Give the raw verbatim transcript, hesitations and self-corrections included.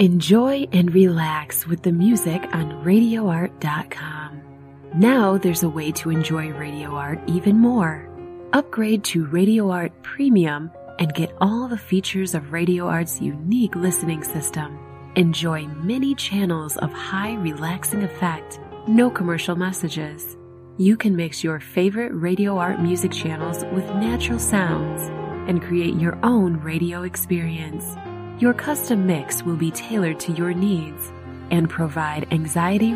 Enjoy and relax with the music on radio art dot com. Now there's a way to enjoy Radio Art even more. Upgrade to Radio Art Premium and get all the features of Radio Art's unique listening system. Enjoy many channels of high relaxing effect, no commercial messages. You can mix your favorite Radio Art music channels with natural sounds and create your own radio experience. Your custom mix will be tailored to your needs and provide anxiety